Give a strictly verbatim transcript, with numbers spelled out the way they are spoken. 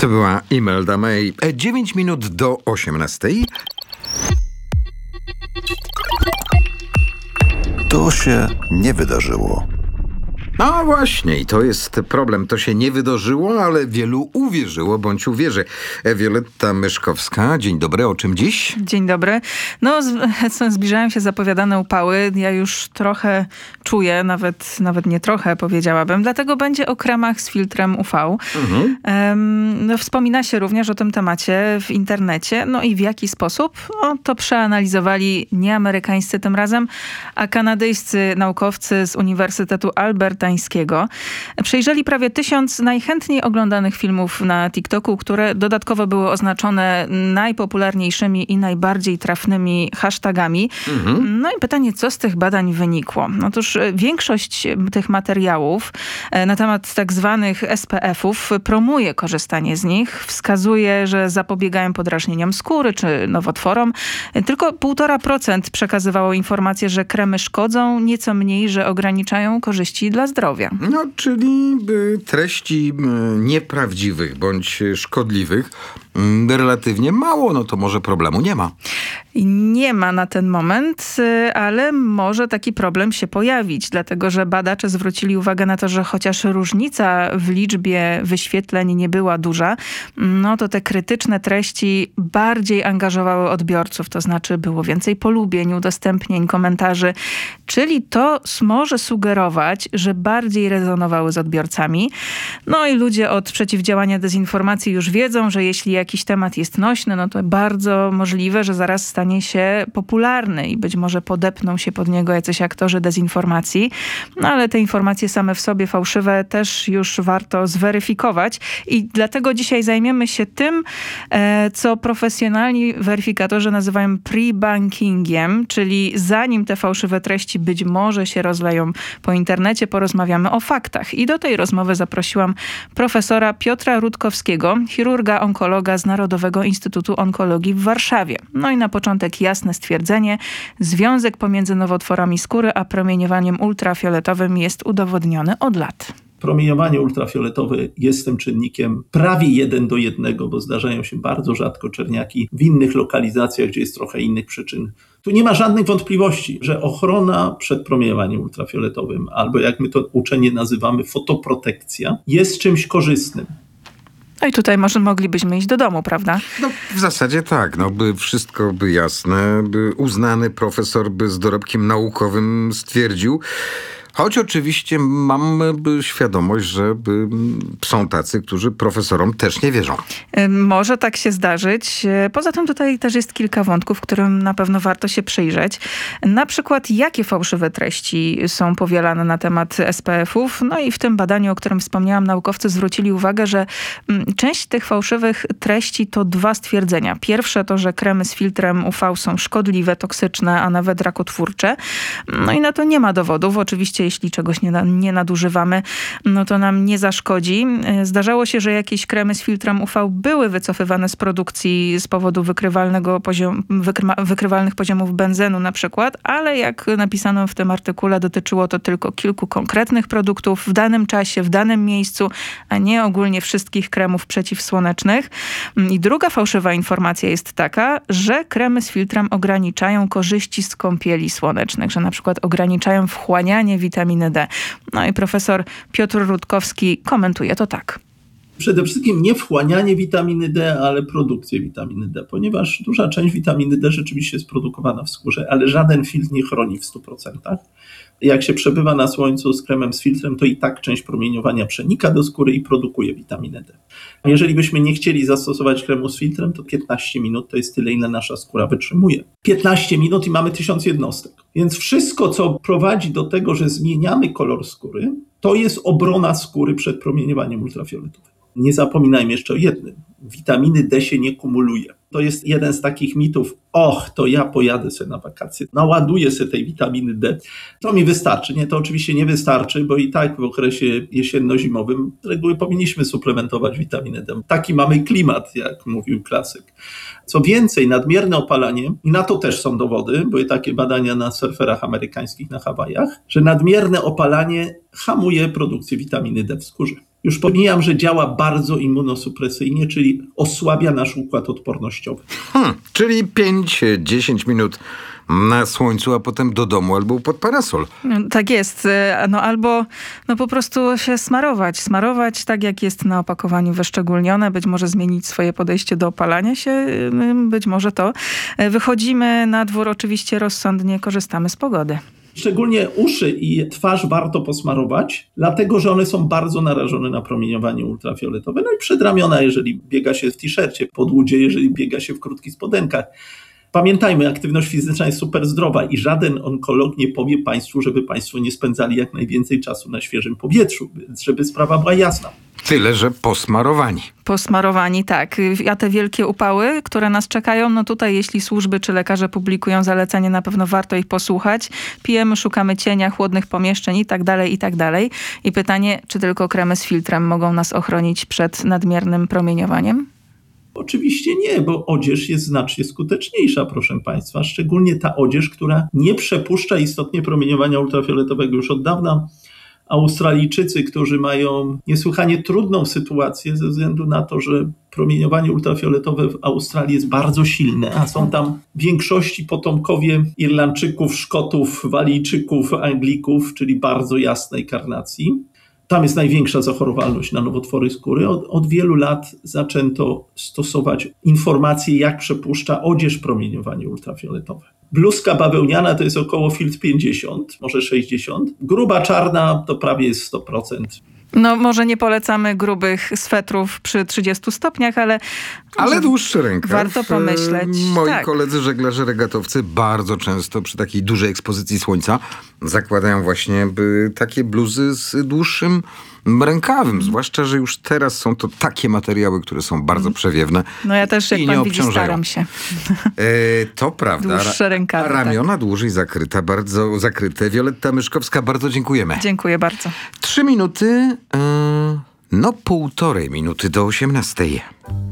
To była Imelda May. dziewięć minut do osiemnastej. To się nie wydarzyło. No właśnie, i to jest problem. To się nie wydarzyło, ale wielu uwierzyło bądź uwierzy. Wioletta Myszkowska, dzień dobry. O czym dziś? Dzień dobry. No, z, zbliżają się zapowiadane upały. Ja już trochę czuję, nawet, nawet nie trochę powiedziałabym. Dlatego będzie o kremach z filtrem U V. Mhm. Um, no, wspomina się również o tym temacie w internecie. No i w jaki sposób? No, to przeanalizowali nie amerykańscy tym razem, a kanadyjscy naukowcy z Uniwersytetu Albertańskiego. Przejrzeli prawie tysiąc najchętniej oglądanych filmów na TikToku, które dodatkowo były oznaczone najpopularniejszymi i najbardziej trafnymi hashtagami. Mhm. No i pytanie, co z tych badań wynikło? Otóż większość tych materiałów na temat tak zwanych S P F-ów promuje korzystanie z nich, wskazuje, że zapobiegają podrażnieniom skóry czy nowotworom. Tylko półtora procent przekazywało informacje, że kremy szkodzą, nieco mniej, że ograniczają korzyści dla zdrowia. No, czyli y, treści y, nieprawdziwych bądź szkodliwych y, relatywnie mało, no to może problemu nie ma. Nie ma na ten moment, ale może taki problem się pojawić, dlatego że badacze zwrócili uwagę na to, że chociaż różnica w liczbie wyświetleń nie była duża, no to te krytyczne treści bardziej angażowały odbiorców, to znaczy było więcej polubień, udostępnień, komentarzy, czyli to może sugerować, że bardziej rezonowały z odbiorcami. No i ludzie od przeciwdziałania dezinformacji już wiedzą, że jeśli jakiś temat jest nośny, no to bardzo możliwe, że zaraz stanie się popularny i być może podepną się pod niego jacyś aktorzy dezinformacji. No ale te informacje same w sobie fałszywe też już warto zweryfikować i dlatego dzisiaj zajmiemy się tym, co profesjonalni weryfikatorzy nazywają pre-bunkingiem, czyli zanim te fałszywe treści być może się rozleją po internecie, porozmawiamy o faktach. I do tej rozmowy zaprosiłam profesora Piotra Rutkowskiego, chirurga onkologa z Narodowego Instytutu Onkologii w Warszawie. No i na początek jasne stwierdzenie. Związek pomiędzy nowotworami skóry a promieniowaniem ultrafioletowym jest udowodniony od lat. Promieniowanie ultrafioletowe jest tym czynnikiem prawie jeden do jednego, bo zdarzają się bardzo rzadko czerniaki w innych lokalizacjach, gdzie jest trochę innych przyczyn. Tu nie ma żadnych wątpliwości, że ochrona przed promieniowaniem ultrafioletowym, albo jak my to uczenie nazywamy fotoprotekcja, jest czymś korzystnym. No i tutaj może moglibyśmy iść do domu, prawda? No w zasadzie tak, no by wszystko by jasne, by uznany profesor by z dorobkiem naukowym stwierdził. Choć oczywiście mam świadomość, że są tacy, którzy profesorom też nie wierzą. Może tak się zdarzyć. Poza tym tutaj też jest kilka wątków, którym na pewno warto się przyjrzeć. Na przykład, jakie fałszywe treści są powielane na temat S P F-ów. No i w tym badaniu, o którym wspomniałam, naukowcy zwrócili uwagę, że część tych fałszywych treści to dwa stwierdzenia. Pierwsze to, że kremy z filtrem U V są szkodliwe, toksyczne, a nawet rakotwórcze. No i na to nie ma dowodów. Oczywiście jeśli czegoś nie, nie nadużywamy, no to nam nie zaszkodzi. Zdarzało się, że jakieś kremy z filtrem U V były wycofywane z produkcji z powodu wykrywalnego poziom, wykryma, wykrywalnych poziomów benzenu na przykład, ale jak napisano w tym artykule, dotyczyło to tylko kilku konkretnych produktów w danym czasie, w danym miejscu, a nie ogólnie wszystkich kremów przeciwsłonecznych. I druga fałszywa informacja jest taka, że kremy z filtrem ograniczają korzyści z kąpieli słonecznych, że na przykład ograniczają wchłanianie witaminy witaminy D. No i profesor Piotr Rutkowski komentuje to tak. Przede wszystkim nie wchłanianie witaminy D, ale produkcję witaminy D, ponieważ duża część witaminy D rzeczywiście jest produkowana w skórze, ale żaden filtr nie chroni w stu procentach. Jak się przebywa na słońcu z kremem z filtrem, to i tak część promieniowania przenika do skóry i produkuje witaminę D. Jeżeli byśmy nie chcieli zastosować kremu z filtrem, to piętnaście minut to jest tyle, ile nasza skóra wytrzymuje. piętnaście minut i mamy tysiąc jednostek. Więc wszystko, co prowadzi do tego, że zmieniamy kolor skóry, to jest obrona skóry przed promieniowaniem ultrafioletowym. Nie zapominajmy jeszcze o jednym. Witaminy D się nie kumuluje. To jest jeden z takich mitów. Och, to ja pojadę sobie na wakacje, naładuję sobie tej witaminy D. To mi wystarczy. Nie, to oczywiście nie wystarczy, bo i tak w okresie jesienno-zimowym z reguły powinniśmy suplementować witaminę D. Taki mamy klimat, jak mówił klasyk. Co więcej, nadmierne opalanie, i na to też są dowody, były takie badania na surferach amerykańskich na Hawajach, że nadmierne opalanie hamuje produkcję witaminy D w skórze. Już pomijam, że działa bardzo immunosupresyjnie, czyli osłabia nasz układ odpornościowy. Hmm, czyli pięć dziesięć minut na słońcu, a potem do domu albo pod parasol. No, tak jest. No albo no po prostu się smarować. Smarować tak, jak jest na opakowaniu wyszczególnione. Być może zmienić swoje podejście do opalania się. Być może to. Wychodzimy na dwór oczywiście rozsądnie, korzystamy z pogody. Szczególnie uszy i twarz warto posmarować, dlatego że one są bardzo narażone na promieniowanie ultrafioletowe. No i przedramiona, jeżeli biega się w t-shircie, podłudzie, jeżeli biega się w krótkich spodenkach. Pamiętajmy, aktywność fizyczna jest super zdrowa i żaden onkolog nie powie państwu, żeby państwo nie spędzali jak najwięcej czasu na świeżym powietrzu, więc żeby sprawa była jasna. Tyle, że posmarowani. Posmarowani, tak. A te wielkie upały, które nas czekają, no tutaj jeśli służby czy lekarze publikują zalecenie, na pewno warto ich posłuchać. Pijemy, szukamy cienia, chłodnych pomieszczeń i tak dalej, i tak dalej. I pytanie, czy tylko kremy z filtrem mogą nas ochronić przed nadmiernym promieniowaniem? Oczywiście nie, bo odzież jest znacznie skuteczniejsza, proszę państwa. Szczególnie ta odzież, która nie przepuszcza istotnie promieniowania ultrafioletowego. Już od dawna Australijczycy, którzy mają niesłychanie trudną sytuację ze względu na to, że promieniowanie ultrafioletowe w Australii jest bardzo silne, a są tam w większości potomkowie Irlandczyków, Szkotów, Walijczyków, Anglików, czyli bardzo jasnej karnacji. Tam jest największa zachorowalność na nowotwory skóry. Od, od wielu lat zaczęto stosować informacje, jak przepuszcza odzież promieniowanie ultrafioletowe. Bluzka bawełniana to jest około filtr pięćdziesiąt, może sześćdziesiąt. Gruba czarna to prawie jest sto procent. No może nie polecamy grubych swetrów przy trzydziestu stopniach, ale... Ale dłuższy rękaw. Warto pomyśleć. Moi tak. koledzy żeglarze regatowcy bardzo często przy takiej dużej ekspozycji słońca zakładają właśnie by, takie bluzy z dłuższym rękawem. Zwłaszcza, że już teraz są to takie materiały, które są bardzo przewiewne. No ja też, jak i pan nie widzi, obciążają. staram się. E, to prawda. Dłuższe rękawy, Ramiona tak. dłużej zakryta, bardzo zakryte. Wioletta Myszkowska, bardzo dziękujemy. Dziękuję bardzo. Trzy minuty, e, no półtorej minuty do osiemnastej.